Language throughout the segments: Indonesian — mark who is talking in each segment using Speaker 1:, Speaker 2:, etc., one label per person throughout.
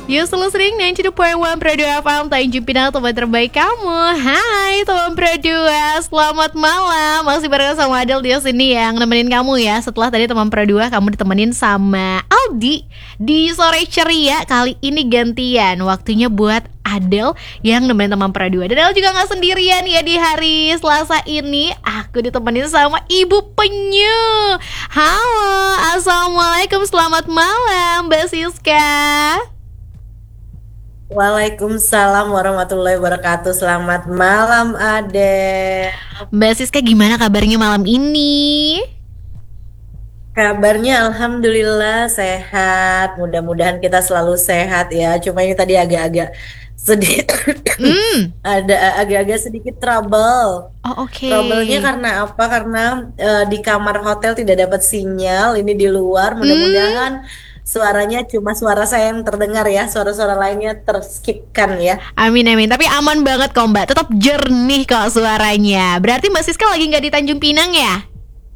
Speaker 1: You still listening 92.1 Pro 2 FM, Tanjung Pinang, teman terbaik kamu. Hai teman Pro 2, selamat malam. Masih bareng sama Adel di sini yang nemenin kamu ya. Setelah tadi teman Pro 2 kamu ditemenin sama Aldi di sore ceria, kali ini gantian waktunya buat Adel yang nemenin teman Pro 2. Dan Adel juga gak sendirian ya di hari Selasa ini. Aku ditemenin sama Ibu Penyu. Halo, assalamualaikum, selamat malam Mbak Siska.
Speaker 2: Waalaikumsalam warahmatullahi wabarakatuh. Selamat malam, Ade.
Speaker 1: Mbak Siska, gimana kabarnya malam ini?
Speaker 2: Kabarnya alhamdulillah sehat. Mudah-mudahan kita selalu sehat ya. Cuma ini tadi agak-agak sedih. Ada agak-agak sedikit trouble.
Speaker 1: Oh, oke.
Speaker 2: Trouble-nya karena apa? Karena di kamar hotel tidak dapat sinyal. Ini di luar. Mudah-mudahan suaranya cuma suara saya yang terdengar ya. Suara-suara lainnya terskipkan ya.
Speaker 1: Amin, amin. Tapi aman banget kok Mbak. Tetap jernih kok suaranya. Berarti Mbak Siska lagi nggak di Tanjung Pinang ya?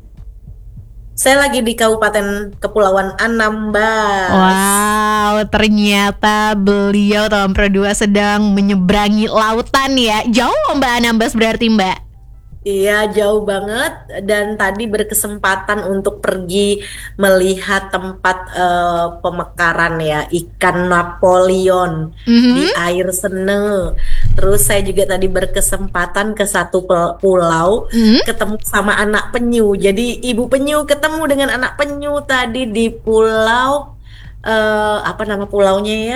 Speaker 2: Saya lagi di Kabupaten Kepulauan Anambas.
Speaker 1: Wow, ternyata beliau tahun Pro 2 sedang menyeberangi lautan ya. Jauh Mbak Anambas berarti Mbak?
Speaker 2: Iya, jauh banget. Dan tadi berkesempatan untuk pergi melihat tempat pemekaran ya, ikan Napoleon di air sene. Terus saya juga tadi berkesempatan ke satu pulau, ketemu sama anak penyu. Jadi ibu penyu ketemu dengan anak penyu tadi di pulau, apa nama pulaunya ya?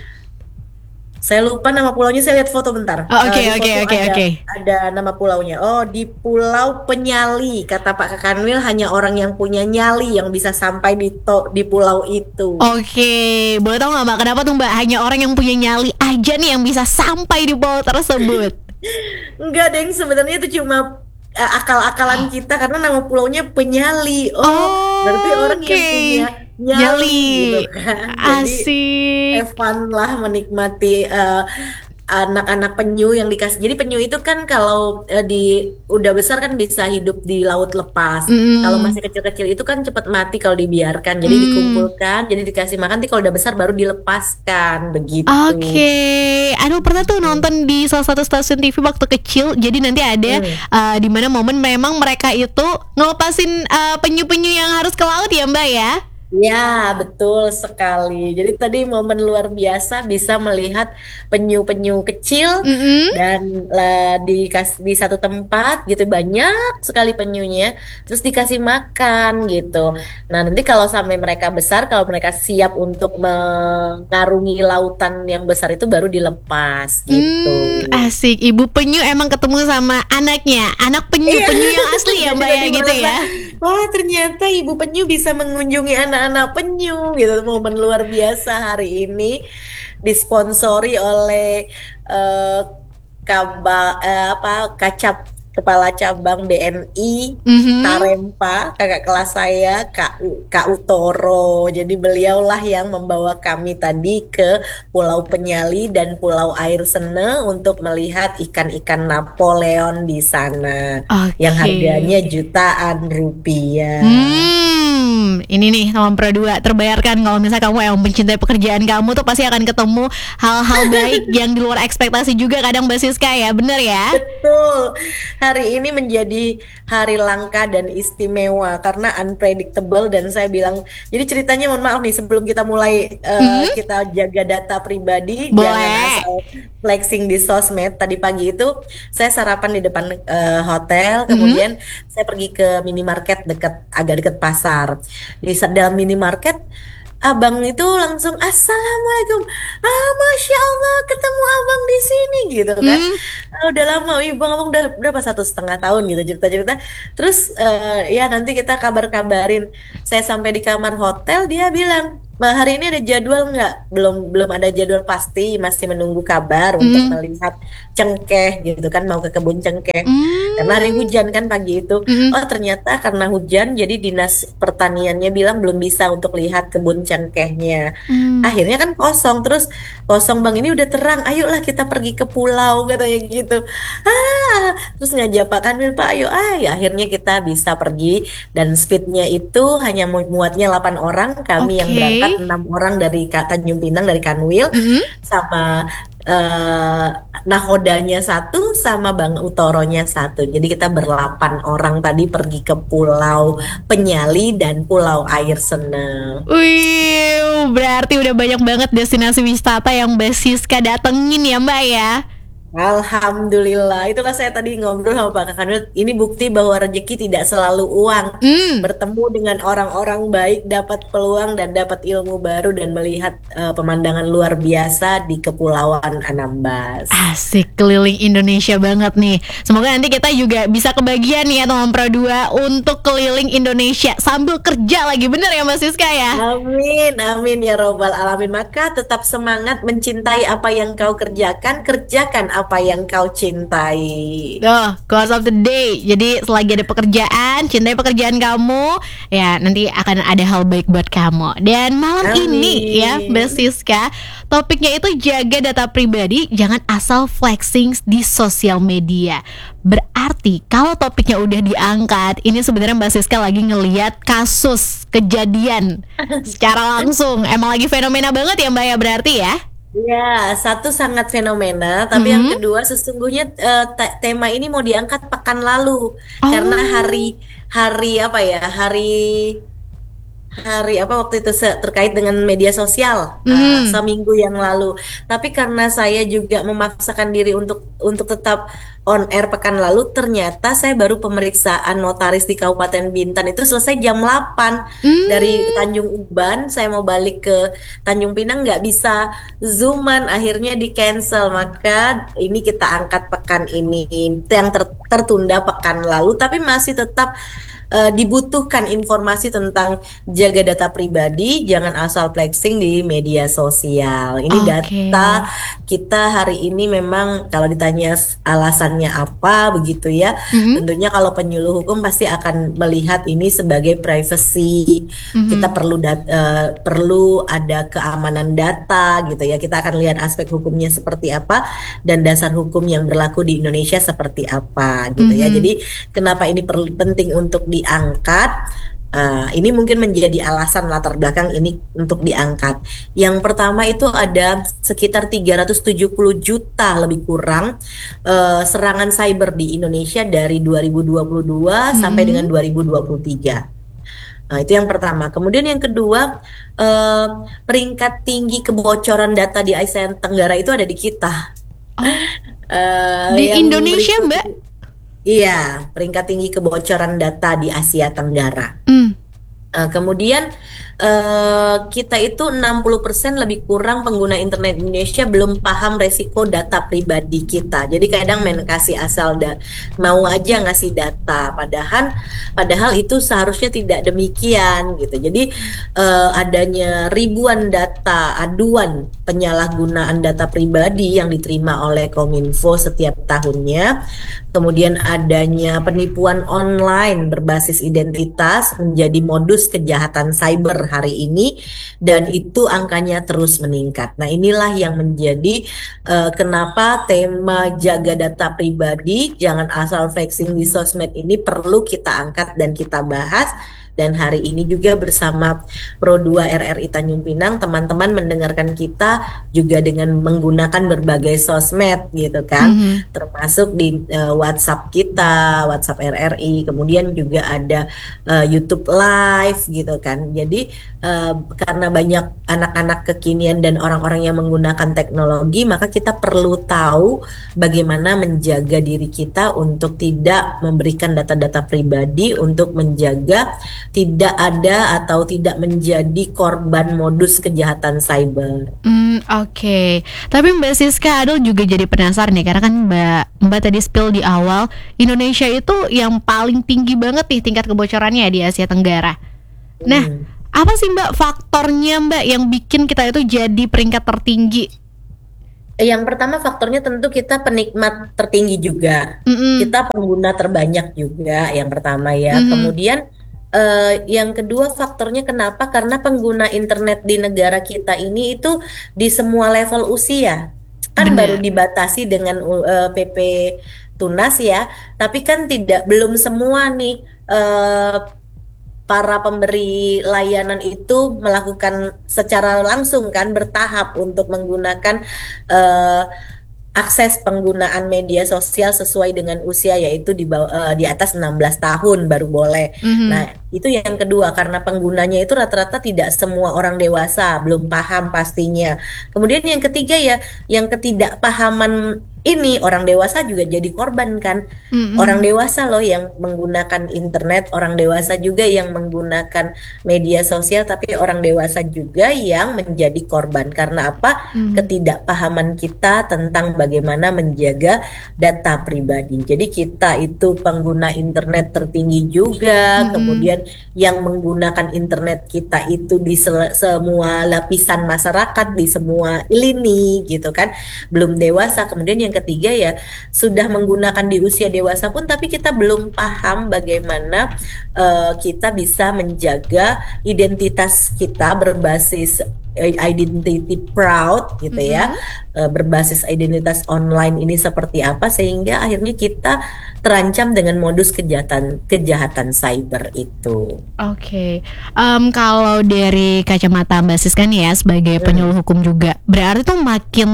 Speaker 2: Saya lupa nama pulaunya, saya lihat foto bentar.
Speaker 1: Oke.
Speaker 2: Ada nama pulaunya. Oh, di Pulau Penyali. Kata Pak Kakanwil, hanya orang yang punya nyali yang bisa sampai di pulau itu.
Speaker 1: Oke, boleh tahu nggak Mbak, kenapa tuh Mbak hanya orang yang punya nyali aja nih yang bisa sampai di pulau tersebut?
Speaker 2: Enggak, Deng, sebenarnya itu cuma akal-akalan kita karena nama pulaunya Penyali. Berarti orang yang punya nyali gitu kan. Jadi have fun lah menikmati anak-anak penyu yang dikasih. Jadi penyu itu kan kalau udah besar kan bisa hidup di laut lepas. Kalau masih kecil-kecil itu kan cepat mati kalau dibiarkan. Jadi dikumpulkan, jadi dikasih makan. Nanti kalau udah besar baru dilepaskan begitu.
Speaker 1: Oke. Aduh, pernah tuh nonton di salah satu stasiun TV waktu kecil. Jadi nanti ada di mana momen memang mereka itu ngelepasin penyu-penyu yang harus ke laut ya Mbak ya?
Speaker 2: Ya, betul sekali. Jadi tadi momen luar biasa bisa melihat penyu-penyu kecil dan di satu tempat gitu, banyak sekali penyunya, terus dikasih makan gitu. Nah, nanti kalau sampai mereka besar, kalau mereka siap untuk mengarungi lautan yang besar itu baru dilepas gitu.
Speaker 1: Asik, ibu penyu emang ketemu sama anaknya, anak penyu-penyu yang asli ya Mbak ya gitu ya.
Speaker 2: Wah, ternyata ibu penyu bisa mengunjungi anak penyu gitu. Momen luar biasa hari ini disponsori oleh kepala cabang BNI Tarempa, kakak kelas saya, Kak Utoro. Jadi beliaulah yang membawa kami tadi ke Pulau Penyali dan Pulau Air Sene untuk melihat ikan-ikan Napoleon di sana, yang harganya jutaan rupiah.
Speaker 1: Ini nih teman Pro 2, terbayarkan kalau misalnya kamu yang mencintai pekerjaan kamu tuh pasti akan ketemu hal-hal baik yang di luar ekspektasi juga kadang Mbak Siska ya, bener ya?
Speaker 2: Betul. Hari ini menjadi hari langka dan istimewa karena unpredictable, dan saya bilang, jadi ceritanya mohon maaf nih sebelum kita mulai kita jaga data pribadi.
Speaker 1: Boleh.
Speaker 2: Jangan asal flexing di sosmed. Tadi pagi itu saya sarapan di depan hotel, kemudian saya pergi ke minimarket agak dekat pasar. Di dalam minimarket, abang itu langsung assalamualaikum, masya Allah ketemu abang di sini gitu kan. Udah lama, abang udah berapa, 1,5 tahun gitu cerita-cerita. Terus ya nanti kita kabar-kabarin. Saya sampai di kamar hotel, dia bilang, "Mbak, hari ini ada jadwal nggak?" Belum ada jadwal pasti, masih menunggu kabar untuk melihat cengkeh gitu kan, mau ke kebun cengkeh. Karena hari hujan kan pagi itu. Oh, ternyata karena hujan jadi dinas pertaniannya bilang belum bisa untuk lihat kebun cengkehnya. Akhirnya kan kosong. Terus kosong, Bang, ini udah terang, ayolah kita pergi ke pulau katanya gitu. Terus ngajak Pak Kanwil, Pak ayo, akhirnya kita bisa pergi. Dan speednya itu hanya muatnya 8 orang, kami yang berangkat berangkat 6 orang dari Tanjung Pinang dari Kanwil,
Speaker 1: Mm-mm.
Speaker 2: sama eh nahodanya satu, sama Bang Utoronya satu. Jadi kita ber 8 orang tadi pergi ke Pulau Penyali dan Pulau Air Seneng.
Speaker 1: Wih, berarti udah banyak banget destinasi wisata yang Mbak Siska datengin ya Mbak ya.
Speaker 2: Alhamdulillah, itulah saya tadi ngobrol sama Pak Kakanut. Ini bukti bahwa rezeki tidak selalu uang.
Speaker 1: Hmm,
Speaker 2: Bertemu dengan orang-orang baik, dapat peluang dan dapat ilmu baru dan melihat pemandangan luar biasa di Kepulauan Anambas.
Speaker 1: asik keliling Indonesia banget nih. Semoga nanti kita juga bisa kebagian nih ya teman Pro 2 untuk keliling Indonesia sambil kerja lagi. Bener ya Mbak Siska ya?
Speaker 2: Amin, amin ya robbal alamin. Maka tetap semangat mencintai apa yang kau kerjakan, kerjakan apa yang kau cintai.
Speaker 1: Tuh, quotes of the day. Jadi selagi ada pekerjaan, cintai pekerjaan kamu, ya nanti akan ada hal baik buat kamu. Dan malam ini ya, Mbak
Speaker 2: Amin.
Speaker 1: Siska, topiknya itu jaga data pribadi, jangan asal flexing di sosial media. Berarti kalau topiknya udah diangkat, ini sebenarnya Mbak Siska lagi ngeliat kasus kejadian secara langsung. Emang lagi fenomena banget ya Mbak ya berarti ya?
Speaker 2: Ya, satu sangat fenomena, tapi yang
Speaker 1: Mm-mm.
Speaker 2: kedua sesungguhnya tema ini mau diangkat pekan lalu karena
Speaker 1: Oh.
Speaker 2: hari apa ya, hari apa waktu itu terkait dengan media sosial
Speaker 1: Mhm.
Speaker 2: seminggu yang lalu. Tapi karena saya juga memaksakan diri untuk tetap on air pekan lalu, ternyata saya baru pemeriksaan notaris di Kabupaten Bintan itu selesai jam 8 dari
Speaker 1: Hmm.
Speaker 2: Tanjung Uban. Saya mau balik ke Tanjung Pinang nggak bisa zooman, akhirnya di cancel. Maka ini kita angkat pekan ini yang tertunda pekan lalu, tapi masih tetap dibutuhkan informasi tentang jaga data pribadi, jangan asal flexing di media sosial. Ini
Speaker 1: Oke.
Speaker 2: data kita hari ini memang kalau ditanya alasannya apa begitu ya,
Speaker 1: Mhm.
Speaker 2: tentunya kalau penyuluh hukum pasti akan melihat ini sebagai privacy. Kita
Speaker 1: Mhm.
Speaker 2: perlu ada keamanan data gitu ya. Kita akan lihat aspek hukumnya seperti apa dan dasar hukum yang berlaku di Indonesia seperti apa gitu ya.
Speaker 1: Mhm.
Speaker 2: Jadi kenapa ini perlu penting untuk diangkat? Ini mungkin menjadi alasan latar belakang ini untuk diangkat. Yang pertama itu ada sekitar 370 juta lebih kurang serangan cyber di Indonesia dari 2022 sampai dengan
Speaker 1: Mhm.
Speaker 2: 2023. Nah, itu yang pertama. Kemudian yang kedua, eh, peringkat tinggi kebocoran data di Asia Tenggara itu ada di kita.
Speaker 1: Oh, di
Speaker 2: Yang
Speaker 1: Indonesia,
Speaker 2: berikut,
Speaker 1: Mbak?
Speaker 2: iya, peringkat tinggi kebocoran data di Asia Tenggara.
Speaker 1: Hmm.
Speaker 2: Kemudian kita itu 60% lebih kurang pengguna internet Indonesia belum paham resiko data pribadi kita. Jadi kadang main kasih asal mau aja ngasih data, padahal itu seharusnya tidak demikian gitu. Jadi adanya ribuan data aduan penyalahgunaan data pribadi yang diterima oleh Kominfo setiap tahunnya. Kemudian adanya penipuan online berbasis identitas menjadi modus kejahatan cyber hari ini dan itu angkanya terus meningkat. Nah, inilah yang menjadi kenapa tema jaga data pribadi, jangan asal flexing di sosmed ini perlu kita angkat dan kita bahas. Dan hari ini juga bersama Pro 2 RRI Tanjung Pinang, teman-teman mendengarkan kita juga dengan menggunakan berbagai sosmed gitu kan,
Speaker 1: Mhm.
Speaker 2: termasuk di WhatsApp kita, WhatsApp RRI, kemudian juga ada YouTube Live gitu kan. Jadi karena banyak anak-anak kekinian dan orang-orang yang menggunakan teknologi, maka kita perlu tahu bagaimana menjaga diri kita untuk tidak memberikan data-data pribadi, untuk menjaga tidak ada atau tidak menjadi korban modus kejahatan cyber.
Speaker 1: Oke. Tapi Mbak Siska Adul juga jadi penasaran nih karena kan Mbak tadi spill di awal Indonesia itu yang paling tinggi banget nih tingkat kebocorannya di Asia Tenggara. Nah,
Speaker 2: Hmm.
Speaker 1: apa sih Mbak faktornya Mbak yang bikin kita itu jadi peringkat tertinggi?
Speaker 2: Yang pertama faktornya tentu kita penikmat tertinggi juga.
Speaker 1: Mm-mm.
Speaker 2: Kita pengguna terbanyak juga yang pertama ya.
Speaker 1: Mhm.
Speaker 2: Kemudian yang kedua faktornya kenapa? Karena pengguna internet di negara kita ini itu di semua level usia. Kan baru
Speaker 1: Bener.
Speaker 2: dibatasi dengan PP Tunas ya, tapi kan belum semua nih para pemberi layanan itu melakukan secara langsung kan bertahap untuk menggunakan eh, akses penggunaan media sosial sesuai dengan usia, yaitu di atas 16 tahun baru boleh.
Speaker 1: Mhm.
Speaker 2: Nah, itu yang kedua, karena penggunanya itu rata-rata tidak semua orang dewasa, belum paham pastinya. Kemudian yang ketiga ya, yang ketidakpahaman ini orang dewasa juga jadi korban kan. Orang
Speaker 1: Mhm.
Speaker 2: dewasa loh yang menggunakan internet, orang dewasa juga yang menggunakan media sosial, tapi orang dewasa juga yang menjadi korban. Karena apa?
Speaker 1: Mhm.
Speaker 2: Ketidakpahaman kita tentang bagaimana menjaga data pribadi. Jadi kita itu pengguna internet tertinggi juga,
Speaker 1: Mhm.
Speaker 2: kemudian yang menggunakan internet kita itu di semua lapisan masyarakat, di semua lini gitu kan, belum dewasa. Kemudian yang ketiga ya, sudah menggunakan di usia dewasa pun, tapi kita belum paham bagaimana kita bisa menjaga identitas kita berbasis identity proud gitu ya,
Speaker 1: Mhm.
Speaker 2: berbasis identitas online ini seperti apa, sehingga akhirnya kita terancam dengan modus kejahatan kejahatan cyber itu.
Speaker 1: Oke, kalau dari kacamata Mbak Siska nih ya sebagai
Speaker 2: Hmm.
Speaker 1: penyuluh hukum juga, berarti tuh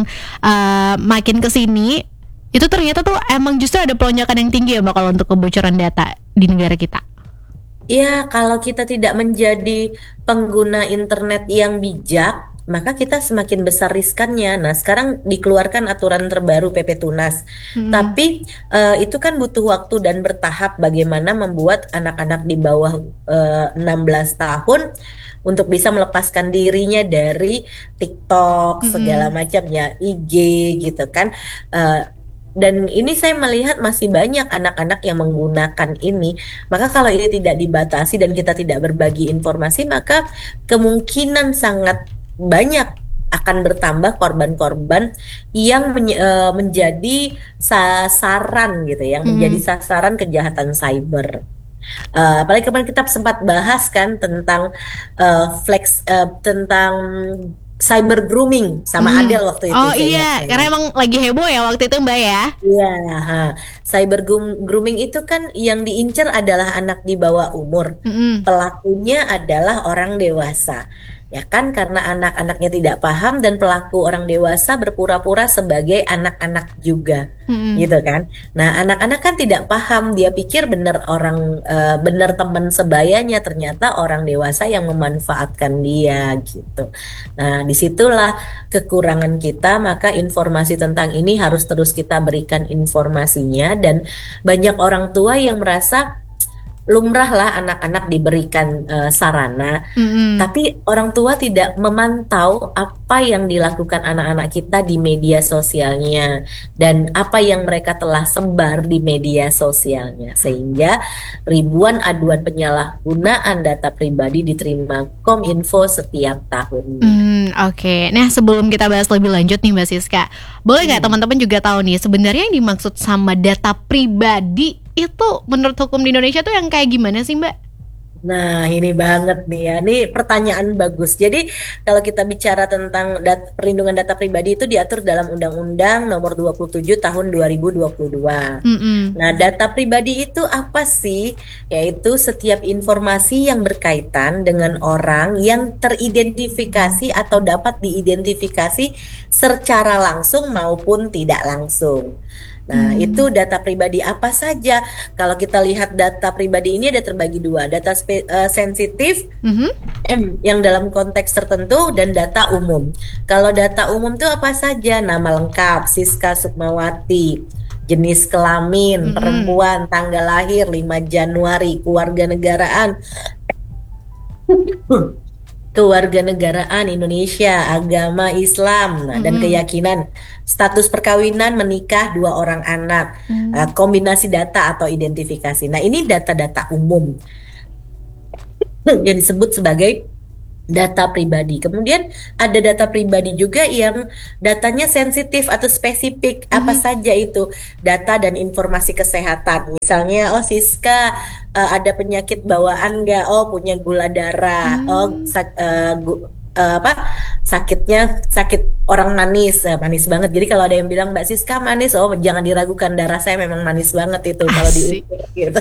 Speaker 1: makin kesini itu ternyata tuh emang justru ada pelonjakan yang tinggi ya Mbak kalau untuk kebocoran data di negara kita.
Speaker 2: Ya, kalau kita tidak menjadi pengguna internet yang bijak, maka kita semakin besar riskannya. Nah, sekarang dikeluarkan aturan terbaru PP Tunas.
Speaker 1: Mhm.
Speaker 2: Tapi itu kan butuh waktu dan bertahap bagaimana membuat anak-anak di bawah 16 tahun untuk bisa melepaskan dirinya dari TikTok segala
Speaker 1: Mhm.
Speaker 2: macamnya, IG gitu kan. Dan ini saya melihat masih banyak anak-anak yang menggunakan ini. Maka kalau ini tidak dibatasi dan kita tidak berbagi informasi, maka kemungkinan sangat banyak akan bertambah korban-korban yang menjadi sasaran gitu, yang menjadi
Speaker 1: Mhm.
Speaker 2: sasaran kejahatan cyber. Apalagi kemarin kita sempat bahas kan tentang tentang cyber grooming sama
Speaker 1: Mhm.
Speaker 2: Adele waktu itu,
Speaker 1: Oh
Speaker 2: saya ingat
Speaker 1: iya, karena
Speaker 2: saya.
Speaker 1: emang lagi heboh ya waktu itu Mbak ya.
Speaker 2: Iya, ha. Grooming itu kan yang diincar adalah anak di bawah umur.
Speaker 1: Mhm.
Speaker 2: Pelakunya adalah orang dewasa. Ya kan, karena anak-anaknya tidak paham dan pelaku orang dewasa berpura-pura sebagai anak-anak juga.
Speaker 1: Mhm.
Speaker 2: Gitu kan. Nah, anak-anak kan tidak paham, dia pikir benar teman sebayanya, ternyata orang dewasa yang memanfaatkan dia gitu. Nah, disitulah kekurangan kita, maka informasi tentang ini harus terus kita berikan informasinya, dan banyak orang tua yang merasa lumrah lah anak-anak diberikan sarana,
Speaker 1: Mhm.
Speaker 2: tapi orang tua tidak memantau apa yang dilakukan anak-anak kita di media sosialnya dan apa yang mereka telah sebar di media sosialnya, sehingga ribuan aduan penyalahgunaan data pribadi diterima Kominfo setiap tahunnya.
Speaker 1: Oke. Nah, sebelum kita bahas lebih lanjut nih Mbak Siska, boleh nggak
Speaker 2: Hmm.
Speaker 1: teman-teman juga tahu nih sebenarnya yang dimaksud sama data pribadi itu menurut hukum di Indonesia tuh yang kayak gimana sih Mbak?
Speaker 2: Nah, ini banget nih ya. Ini pertanyaan bagus. Jadi, kalau kita bicara tentang perlindungan data pribadi itu diatur dalam Undang-Undang Nomor 27 Tahun 2022.
Speaker 1: Mhm.
Speaker 2: Nah, data pribadi itu apa sih? Yaitu setiap informasi yang berkaitan dengan orang yang teridentifikasi atau dapat diidentifikasi secara langsung maupun tidak langsung. Nah,
Speaker 1: Hmm.
Speaker 2: itu data pribadi apa saja? Kalau kita lihat data pribadi ini ada terbagi dua, data sensitif
Speaker 1: Mhm.
Speaker 2: yang dalam konteks tertentu dan data umum. Kalau data umum itu apa saja? Nama lengkap, Siska Sukmawati, jenis kelamin,
Speaker 1: Mhm.
Speaker 2: perempuan, tanggal lahir 5 Januari, kewarganegaraan, kewarganegaraan Indonesia, agama Islam, nah, dan
Speaker 1: Mhm.
Speaker 2: keyakinan, status perkawinan, menikah, dua orang anak,
Speaker 1: Hmm.
Speaker 2: kombinasi data atau identifikasi. Nah, ini data-data umum yang disebut sebagai data pribadi. Kemudian ada data pribadi juga yang datanya sensitif atau spesifik. Apa
Speaker 1: Mhm.
Speaker 2: saja itu? Data dan informasi kesehatan. Misalnya, oh Siska ada penyakit bawaan nggak? Oh punya gula darah. Oh
Speaker 1: Hmm.
Speaker 2: apa sakit orang manis, manis banget. Jadi kalau ada yang bilang Mbak Siska manis, oh jangan diragukan, darah saya memang manis banget itu kalau
Speaker 1: Asik.
Speaker 2: diukur gitu.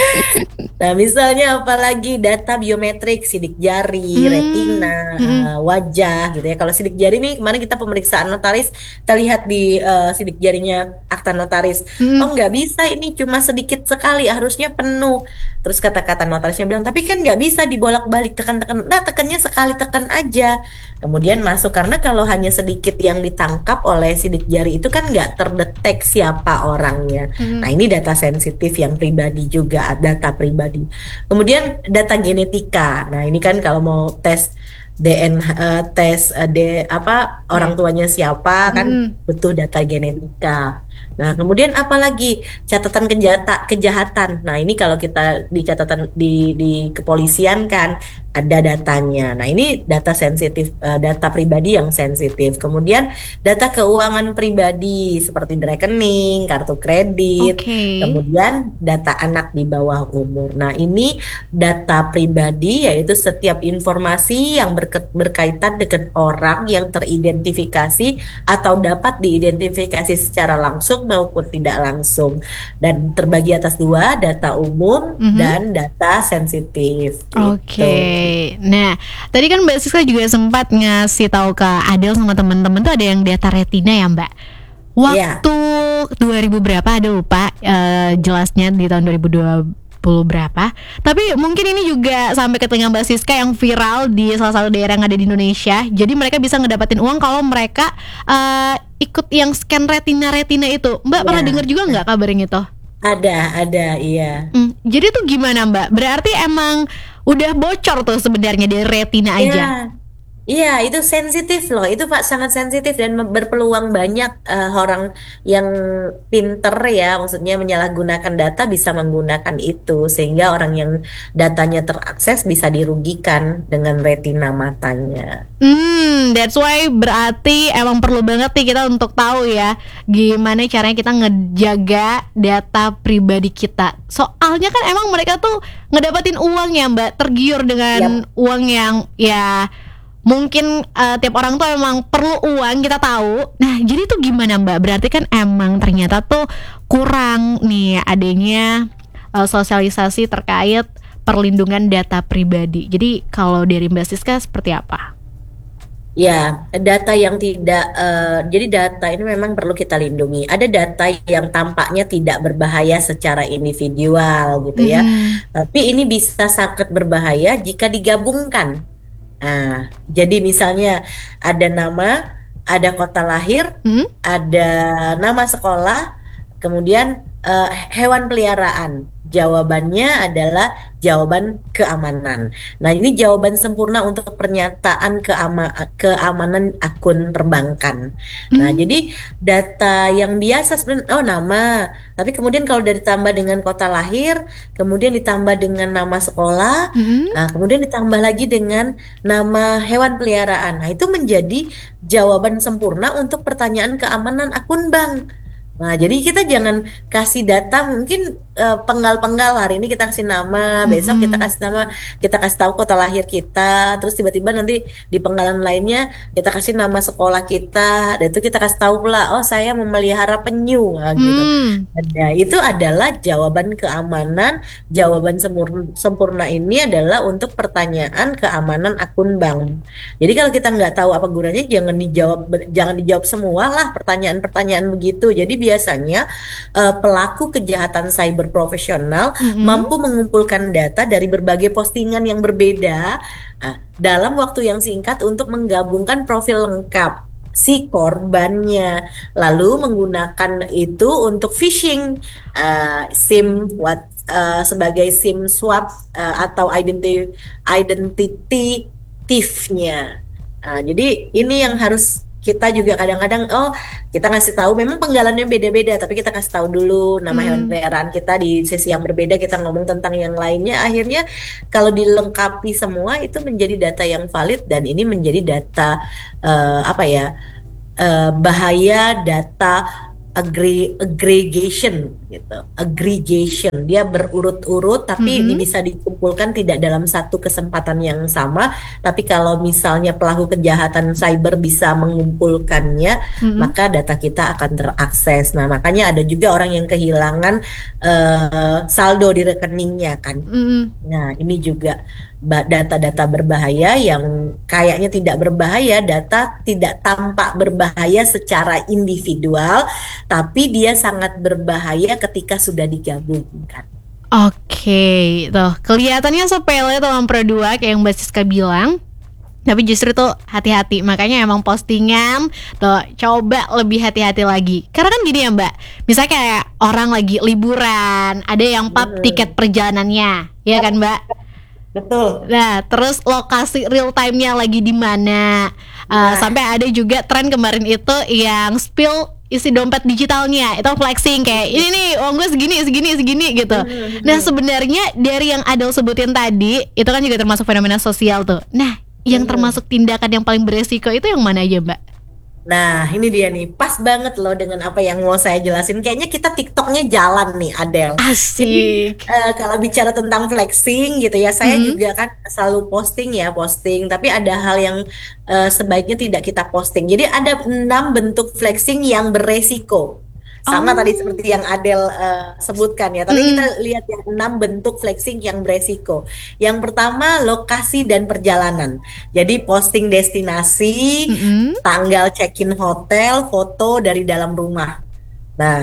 Speaker 2: Nah, misalnya apalagi data biometrik, sidik jari, retina,
Speaker 1: Mm-mm.
Speaker 2: wajah gitu ya. Kalau sidik jari nih, kemarin kita pemeriksaan notaris, kita lihat di sidik jarinya akta notaris. Oh,
Speaker 1: Mm-mm.
Speaker 2: nggak bisa, ini cuma sedikit sekali, harusnya penuh. Terus kata-kata notarisnya bilang, tapi kan nggak bisa dibolak-balik, tekan-tekan. Nah, tekannya sekali, tekan aja. Kemudian masuk, karena kalau hanya sedikit yang ditangkap oleh sidik jari itu kan nggak terdetek siapa orangnya. Nah,
Speaker 1: Mm-mm.
Speaker 2: ini data sensitif yang pribadi juga, data pribadi. Kemudian data genetika. Nah, ini kan kalau mau tes DNA, tes apa orang
Speaker 1: Ya.
Speaker 2: tuanya siapa kan
Speaker 1: Mm-mm.
Speaker 2: butuh data genetika. Nah, kemudian apalagi catatan kejahatan. Nah, ini kalau kita di catatan di kepolisian kan ada datanya. Nah, ini data sensitif, data pribadi yang sensitif. Kemudian data keuangan pribadi seperti rekening, kartu kredit,
Speaker 1: Oke.
Speaker 2: kemudian data anak di bawah umur. Nah, ini data pribadi yaitu setiap informasi yang berkaitan dengan orang yang teridentifikasi atau dapat diidentifikasi secara langsung maupun tidak langsung. Dan terbagi atas dua, data umum
Speaker 1: Mhm.
Speaker 2: dan data sensitif
Speaker 1: Oke.
Speaker 2: gitu.
Speaker 1: Nah, tadi kan Mbak Siska juga sempat ngasih tahu ke Adel sama temen-temen tuh ada yang data retina ya, Mbak.
Speaker 2: Ya,
Speaker 1: Waktu 2000 berapa ada lupa jelasnya di tahun 2020 berapa. Tapi mungkin ini juga sampai ke telinga Mbak Siska yang viral di salah satu daerah yang ada di Indonesia. Jadi mereka bisa ngedapatin uang kalau mereka ikut yang scan retina-retina itu. Mbak pernah dengar
Speaker 2: ya.
Speaker 1: juga nggak kabar yang itu?
Speaker 2: Ada, iya.
Speaker 1: Jadi tuh gimana Mbak? Berarti emang udah bocor tuh sebenarnya dari retina aja.
Speaker 2: Iya, iya, itu sensitif loh. Itu Pak sangat sensitif dan berpeluang banyak orang yang pinter ya, maksudnya menyalahgunakan data bisa menggunakan itu sehingga orang yang datanya terakses bisa dirugikan dengan retina matanya.
Speaker 1: That's why berarti emang perlu banget nih kita untuk tahu ya gimana caranya kita ngejaga data pribadi kita. Soalnya kan emang mereka tuh ngedapatin uang ya Mbak, tergiur dengan
Speaker 2: Yap.
Speaker 1: uang yang ya mungkin tiap orang tuh emang perlu uang kita tahu. Nah jadi tuh gimana Mbak? Berarti kan emang ternyata tuh kurang nih adanya sosialisasi terkait perlindungan data pribadi. Jadi kalau dari Mbak Siska seperti apa?
Speaker 2: Ya, data yang tidak, jadi data ini memang perlu kita lindungi. Ada data yang tampaknya tidak berbahaya secara individual gitu ya,
Speaker 1: Mm-mm.
Speaker 2: tapi ini bisa sangat berbahaya jika digabungkan. Nah, jadi misalnya ada nama, ada kota lahir,
Speaker 1: Hmm?
Speaker 2: ada nama sekolah, kemudian hewan peliharaan. Jawabannya adalah jawaban keamanan. Nah, ini jawaban sempurna untuk pernyataan keamanan akun perbankan. Nah,
Speaker 1: Hmm.
Speaker 2: jadi data yang biasa sebenarnya, oh nama, tapi kemudian kalau udah ditambah dengan kota lahir, kemudian ditambah dengan nama sekolah,
Speaker 1: Mm-mm.
Speaker 2: nah, kemudian ditambah lagi dengan nama hewan peliharaan. Nah, itu menjadi jawaban sempurna untuk pertanyaan keamanan akun bank. Nah, jadi kita jangan kasih data mungkin penggal-penggal, hari ini kita kasih nama, besok kita
Speaker 1: Mm-mm.
Speaker 2: kasih nama, kita kasih tahu kota lahir kita, terus tiba-tiba nanti di penggalan lainnya kita kasih nama sekolah kita, dan itu kita kasih tahu pula, oh saya memelihara penyu, nah, gitu.
Speaker 1: Hmm.
Speaker 2: Nah, itu adalah jawaban keamanan. Jawaban sempurna ini adalah untuk pertanyaan keamanan akun bank. Jadi kalau kita nggak tahu apa gunanya, jangan dijawab semua lah pertanyaan-pertanyaan begitu. Jadi biasanya pelaku kejahatan cyber profesional
Speaker 1: Mm-mm.
Speaker 2: mampu mengumpulkan data dari berbagai postingan yang berbeda dalam waktu yang singkat untuk menggabungkan profil lengkap si korbannya, lalu menggunakan itu untuk phishing, SIM sebagai SIM swap, atau identity thief-nya. Nah, jadi ini yang harus kita juga kadang-kadang, oh kita ngasih tahu memang penggalannya beda-beda, tapi kita kasih tahu dulu nama hewan
Speaker 1: Mm.
Speaker 2: peliharaan kita di sesi yang berbeda, kita ngomong tentang yang lainnya. Akhirnya kalau dilengkapi semua itu menjadi data yang valid, dan ini menjadi data apa ya, bahaya data aggregation gitu. Aggregation. Dia berurut-urut tapi ini
Speaker 1: Mm-mm.
Speaker 2: bisa dikumpulkan tidak dalam satu kesempatan yang sama, tapi kalau misalnya pelaku kejahatan cyber bisa mengumpulkannya,
Speaker 1: Mm-mm.
Speaker 2: maka data kita akan terakses. Nah, makanya ada juga orang yang kehilangan saldo di rekeningnya kan.
Speaker 1: Mm-mm.
Speaker 2: Nah, ini juga data-data berbahaya yang kayaknya tidak berbahaya, data tidak tampak berbahaya secara individual, tapi dia sangat berbahaya ketika sudah digabungkan.
Speaker 1: Oke, tuh kelihatannya sepele tuh Pro 2 kayak yang Mbak Siska bilang. Tapi justru tuh hati-hati, makanya emang postingan tuh coba lebih hati-hati lagi. Karena kan gini ya Mbak, misalnya kayak orang lagi liburan, ada yang pub tiket
Speaker 2: Hmm,
Speaker 1: perjalanannya, ya kan Mbak?
Speaker 2: betul.
Speaker 1: Nah, terus lokasi real time-nya lagi di mana?
Speaker 2: Nah,
Speaker 1: Sampai ada juga tren kemarin itu yang spill isi dompet digitalnya, itu flexing kayak ini nih uang gue segini segini segini gitu. Nah, sebenarnya dari yang Adel sebutin tadi itu kan juga termasuk fenomena sosial tuh. Nah, yang termasuk tindakan yang paling beresiko itu yang mana aja, Mbak?
Speaker 2: Nah, ini dia nih, pas banget loh dengan apa yang mau saya jelasin. Kayaknya kita TikToknya jalan nih, Adele. Jadi
Speaker 1: Asik.
Speaker 2: kalau bicara tentang flexing gitu ya, saya
Speaker 1: Mm-mm.
Speaker 2: juga kan selalu posting ya, posting. Tapi ada hal yang sebaiknya tidak kita posting. Jadi ada 6 bentuk flexing yang beresiko. Sama tadi
Speaker 1: Oh.
Speaker 2: seperti yang Adele sebutkan ya. Tapi
Speaker 1: Mm-mm.
Speaker 2: kita lihat yang 6 bentuk flexing yang beresiko. Yang pertama, lokasi dan perjalanan. Jadi posting destinasi,
Speaker 1: Mm-mm.
Speaker 2: tanggal check-in hotel, foto dari dalam rumah. Nah,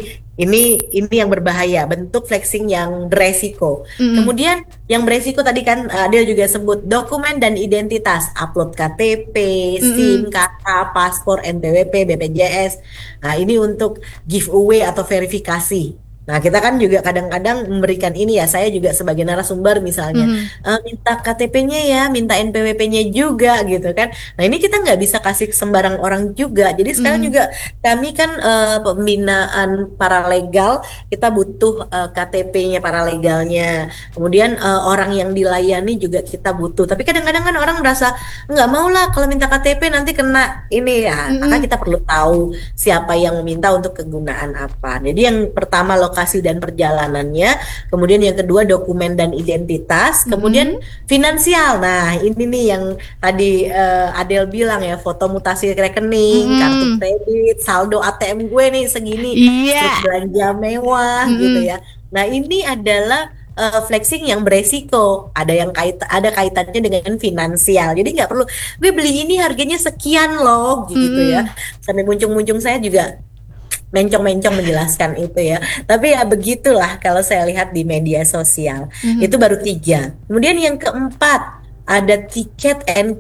Speaker 2: ini yang berbahaya, bentuk flexing yang beresiko.
Speaker 1: Mm-mm.
Speaker 2: Kemudian yang beresiko tadi kan dia juga sebut dokumen dan identitas, upload KTP, SIM,
Speaker 1: Mm-mm.
Speaker 2: KK, paspor, NPWP, BPJS. Nah, ini untuk giveaway atau verifikasi. Nah, kita kan juga kadang-kadang memberikan ini ya, saya juga sebagai narasumber misalnya,
Speaker 1: Mm-mm.
Speaker 2: minta KTP-nya ya, minta NPWP-nya juga gitu kan. Nah, ini kita nggak bisa kasih ke sembarang orang juga. Jadi sekarang
Speaker 1: Mm-mm.
Speaker 2: juga kami kan pembinaan paralegal, kita butuh KTP-nya paralegalnya. Kemudian orang yang dilayani juga kita butuh. Tapi kadang-kadang kan orang merasa nggak mau lah kalau minta KTP nanti kena ini ya. Maka
Speaker 1: Mm-mm.
Speaker 2: kita perlu tahu siapa yang meminta untuk kegunaan apa. Jadi yang pertama lokasi dan perjalanannya, kemudian yang kedua dokumen dan identitas, kemudian
Speaker 1: Mm-mm.
Speaker 2: finansial. Nah, ini nih yang tadi Adele bilang ya, foto mutasi rekening, kartu
Speaker 1: Mm-mm.
Speaker 2: kredit, saldo ATM gue nih segini, strip
Speaker 1: Iya.
Speaker 2: belanja mewah gitu
Speaker 1: Mm-mm.
Speaker 2: ya. Nah, ini adalah flexing yang beresiko. Ada kaitannya dengan finansial. Jadi nggak perlu gue beli ini harganya sekian loh gitu ya.
Speaker 1: Mm-mm.
Speaker 2: Sampai muncung-muncung saya juga mencong-mencong menjelaskan itu ya. Tapi ya begitulah kalau saya lihat di media sosial.
Speaker 1: Mhm.
Speaker 2: Itu baru 3. Kemudian yang keempat ada tiket and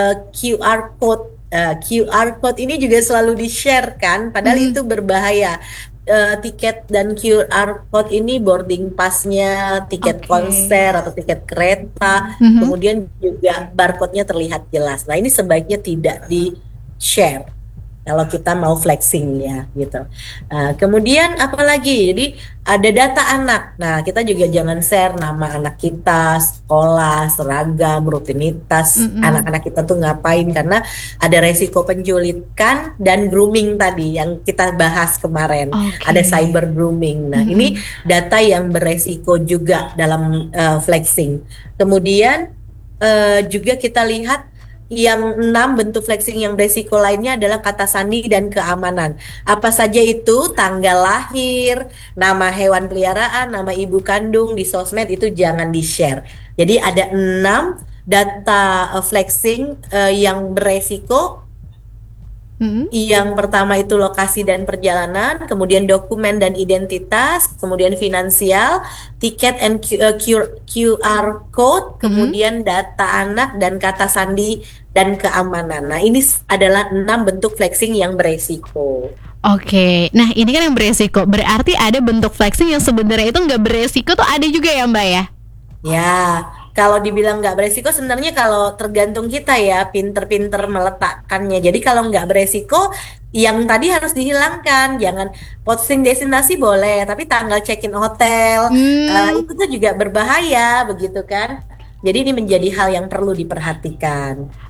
Speaker 2: QR code. QR code ini juga selalu di-share kan, padahal
Speaker 1: Mhm.
Speaker 2: itu berbahaya. Tiket dan QR code ini boarding passnya, tiket
Speaker 1: Oke.
Speaker 2: konser atau tiket kereta,
Speaker 1: Mhm.
Speaker 2: kemudian juga barcode-nya terlihat jelas. Nah, ini sebaiknya tidak di-share kalau kita mau flexing ya gitu. Kemudian apalagi? Jadi ada data anak. Nah, kita juga jangan share nama anak kita, sekolah, seragam, rutinitas
Speaker 1: Mhm.
Speaker 2: anak-anak kita tuh ngapain karena ada resiko penculikan dan grooming tadi yang kita bahas kemarin.
Speaker 1: Oke.
Speaker 2: Ada cyber grooming. Nah, ini
Speaker 1: Mhm.
Speaker 2: data yang beresiko juga dalam flexing. Kemudian juga kita lihat yang 6 bentuk flexing yang beresiko lainnya adalah kata sandi dan keamanan. Apa saja itu? Tanggal lahir, nama hewan peliharaan, nama ibu kandung di sosmed itu jangan di-share. Jadi ada 6 data flexing yang beresiko.
Speaker 1: Mhm.
Speaker 2: Yang pertama itu lokasi dan perjalanan, kemudian dokumen dan identitas, kemudian finansial, tiket and QR code,
Speaker 1: Mhm.
Speaker 2: kemudian data anak dan kata sandi dan keamanan. Nah, ini adalah 6 bentuk flexing yang beresiko.
Speaker 1: Oke. Nah, ini kan yang beresiko. Berarti ada bentuk flexing yang sebenarnya itu nggak beresiko tuh ada juga ya, Mbak ya?
Speaker 2: Ya, kalau dibilang nggak beresiko sebenarnya kalau tergantung kita ya, pinter-pinter meletakkannya. Jadi kalau nggak beresiko, yang tadi harus dihilangkan. Jangan posting destinasi boleh, tapi tanggal check-in hotel
Speaker 1: Hmm.
Speaker 2: itu tuh juga berbahaya, begitu kan? Jadi ini menjadi hal yang perlu diperhatikan.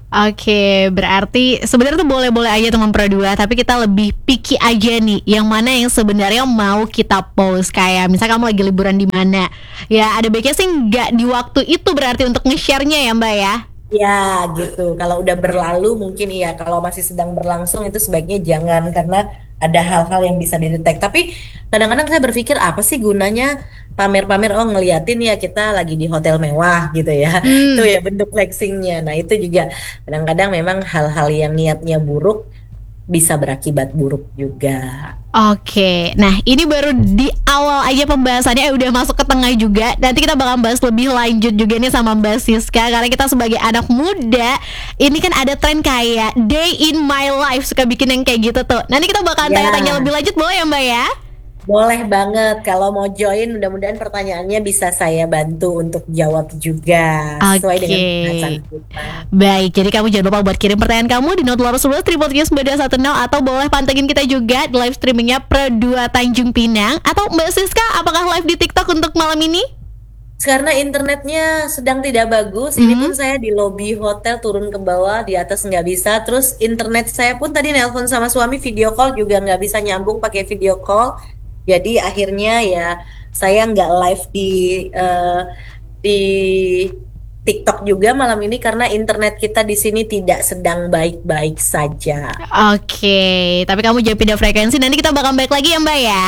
Speaker 1: Oke, berarti sebenarnya tuh boleh-boleh aja teman Pro 2, tapi kita lebih picky aja nih, yang mana yang sebenarnya mau kita post. Kayak misal kamu lagi liburan di mana, ya ada baiknya sih nggak di waktu itu berarti untuk nge-share-nya ya Mbak ya.
Speaker 2: Ya, gitu. Kalau udah berlalu mungkin iya. Kalau masih sedang berlangsung itu sebaiknya jangan karena ada hal-hal yang bisa didetek. Tapi kadang-kadang saya berpikir apa sih gunanya pamer-pamer? Oh, ngeliatin ya kita lagi di hotel mewah gitu ya. Itu
Speaker 1: Hmm.
Speaker 2: ya bentuk flexingnya. Nah, itu juga kadang-kadang memang hal-hal yang niatnya buruk bisa berakibat buruk juga.
Speaker 1: Oke, nah ini baru di awal aja pembahasannya, udah masuk ke tengah juga. Nanti kita bakal bahas lebih lanjut juga nih sama Mbak Siska. Karena kita sebagai anak muda, ini kan ada tren kayak day in my life, suka bikin yang kayak gitu tuh. Nanti kita bakalan tanya-tanya lebih
Speaker 2: Ya.
Speaker 1: lanjut, boleh ya Mbak ya?
Speaker 2: Boleh banget kalau mau join, mudah-mudahan pertanyaannya bisa saya bantu untuk jawab juga sesuai dengan bahasan
Speaker 1: Oke.
Speaker 2: kita.
Speaker 1: Baik, jadi kamu jangan lupa buat kirim pertanyaan kamu di 0811 910 atau boleh pantengin kita juga di live streamingnya Pro 2 Tanjung Pinang. Atau Mbak Siska, apakah live di TikTok untuk malam ini?
Speaker 2: Karena internetnya sedang tidak bagus, ini
Speaker 1: Hmm.
Speaker 2: pun saya di lobi hotel turun ke bawah, di atas nggak bisa. Terus internet saya pun tadi nelpon sama suami video call juga nggak bisa nyambung pakai video call. Jadi akhirnya ya saya nggak live di TikTok juga malam ini karena internet kita di sini tidak sedang baik-baik saja.
Speaker 1: Oke, tapi kamu jangan pindah frekuensi. Nanti kita bakal balik lagi ya Mbak ya.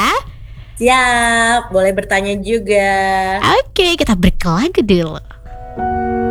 Speaker 2: Siap, boleh bertanya juga.
Speaker 1: Oke, kita break lagu dulu.